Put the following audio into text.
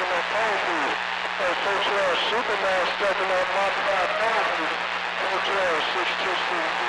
stepping that pole booth. Hey, 412 Superman stepping that modified pole booth. 412 626.